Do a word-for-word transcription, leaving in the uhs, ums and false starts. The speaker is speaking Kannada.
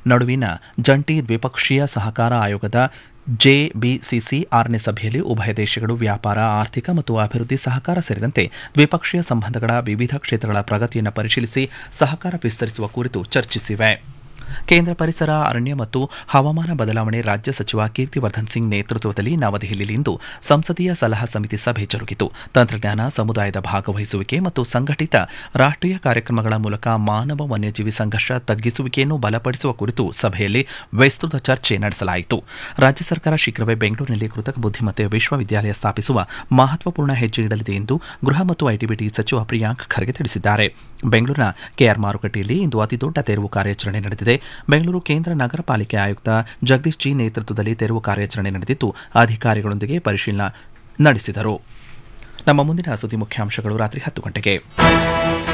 ನಡುವಿನ ಜಂಟಿ ದ್ವಿಪಕ್ಷೀಯ ಸಹಕಾರ ಆಯೋಗದ ಜೆಬಿಸಿಸಿ ಆರನೇ ಸಭೆಯಲ್ಲಿ ಉಭಯ ದೇಶಗಳು ವ್ಯಾಪಾರ, ಆರ್ಥಿಕ ಮತ್ತು ಅಭಿವೃದ್ಧಿ ಸಹಕಾರ ಸೇರಿದಂತೆ ದ್ವಿಪಕ್ಷೀಯ ಸಂಬಂಧಗಳ ವಿವಿಧ ಕ್ಷೇತ್ರಗಳ ಪ್ರಗತಿಯನ್ನು ಪರಿಶೀಲಿಸಿ ಸಹಕಾರ ವಿಸ್ತರಿಸುವ ಕುರಿತು ಚರ್ಚಿಸಿವೆ. ಕೇಂದ್ರ ಪರಿಸರ, ಅರಣ್ಯ ಮತ್ತು ಹವಾಮಾನ ಬದಲಾವಣೆ ರಾಜ್ಯ ಸಚಿವ ಕೀರ್ತಿವರ್ಧನ್ ಸಿಂಗ್ ನೇತೃತ್ವದಲ್ಲಿ ನವದೆಹಲಿಯಲ್ಲಿಂದು ಸಂಸದೀಯ ಸಲಹಾ ಸಮಿತಿ ಸಭೆ ಜರುಗಿತು. ತಂತ್ರಜ್ಞಾನ, ಸಮುದಾಯದ ಭಾಗವಹಿಸುವಿಕೆ ಮತ್ತು ಸಂಘಟಿತ ರಾಷ್ಟ್ರೀಯ ಕಾರ್ಯಕ್ರಮಗಳ ಮೂಲಕ ಮಾನವ ವನ್ಯಜೀವಿ ಸಂಘರ್ಷ ತಗ್ಗಿಸುವಿಕೆಯನ್ನು ಬಲಪಡಿಸುವ ಕುರಿತು ಸಭೆಯಲ್ಲಿ ವಿಸ್ತೃತ ಚರ್ಚೆ ನಡೆಸಲಾಯಿತು. ರಾಜ್ಯ ಸರ್ಕಾರ ಶೀಘ್ರವೇ ಬೆಂಗಳೂರಿನಲ್ಲಿ ಕೃತಕ ಬುದ್ಧಿಮತ್ತೆ ವಿಶ್ವವಿದ್ಯಾಲಯ ಸ್ಥಾಪಿಸುವ ಮಹತ್ವಪೂರ್ಣ ಹೆಜ್ಜೆ ಇಡಲಿದೆ ಎಂದು ಗೃಹ ಮತ್ತು ಐಟಿಬಿಟಿ ಸಚಿವ ಪ್ರಿಯಾಂಕ್ ಖರ್ಗೆ ತಿಳಿಸಿದ್ದಾರೆ. ಬೆಂಗಳೂರಿನ ಕೆಆರ್ ಮಾರುಕಟ್ಟೆಯಲ್ಲಿ ಇಂದು ಅತಿದೊಡ್ಡ ತೆರವು ಕಾರ್ಯಾಚರಣೆ ನಡೆದಿದೆ. ಬೆಂಗಳೂರು ಕೇಂದ್ರ ನಗರ ಪಾಲಿಕೆ ಆಯುಕ್ತ ಜಗದೀಶ್ ಜಿ ನೇತೃತ್ವದಲ್ಲಿ ತೆರವು ಕಾರ್ಯಾಚರಣೆ ನಡೆದಿದ್ದು, ಅಧಿಕಾರಿಗಳೊಂದಿಗೆ ಪರಿಶೀಲನೆ ನಡೆಸಿದರು. ನಮ್ಮ ಮುಂದಿನ ಸುದ್ದಿ ಮುಖ್ಯಾಂಶಗಳು ರಾತ್ರಿ ಹತ್ತು ಗಂಟೆಗೆ.